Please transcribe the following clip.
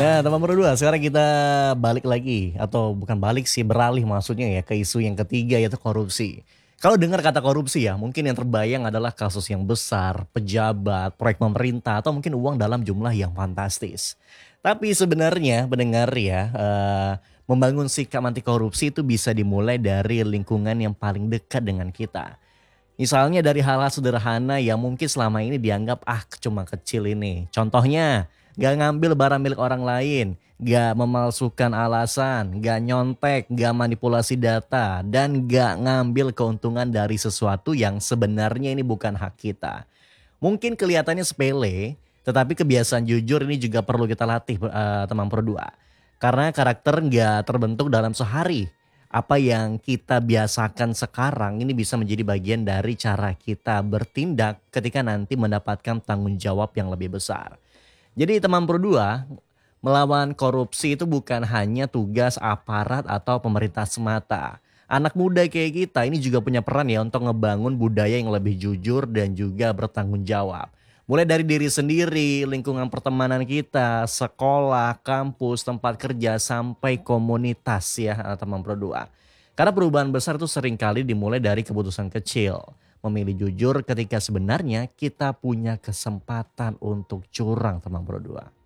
Nah, teman berdua, sekarang kita balik lagi atau bukan balik sih, beralih maksudnya ya ke isu yang ketiga yaitu korupsi. Kalau dengar kata korupsi ya, mungkin yang terbayang adalah kasus yang besar, pejabat, proyek pemerintah, atau mungkin uang dalam jumlah yang fantastis. Tapi sebenarnya mendengar ya, membangun sikap anti korupsi itu bisa dimulai dari lingkungan yang paling dekat dengan kita. Misalnya dari hal-hal sederhana yang mungkin selama ini dianggap cuma kecil ini. Contohnya, gak ngambil barang milik orang lain, gak memalsukan alasan, gak nyontek, gak manipulasi data, dan gak ngambil keuntungan dari sesuatu yang sebenarnya ini bukan hak kita. Mungkin kelihatannya sepele, tetapi kebiasaan jujur ini juga perlu kita latih teman berdua. Karena karakter nggak terbentuk dalam sehari. Apa yang kita biasakan sekarang ini bisa menjadi bagian dari cara kita bertindak ketika nanti mendapatkan tanggung jawab yang lebih besar. Jadi teman berdua, melawan korupsi itu bukan hanya tugas aparat atau pemerintah semata. Anak muda kayak kita ini juga punya peran ya untuk ngebangun budaya yang lebih jujur dan juga bertanggung jawab. Mulai dari diri sendiri, lingkungan pertemanan kita, sekolah, kampus, tempat kerja, sampai komunitas ya teman berdua. Karena perubahan besar itu seringkali dimulai dari keputusan kecil. Memilih jujur ketika sebenarnya kita punya kesempatan untuk curang teman berdua.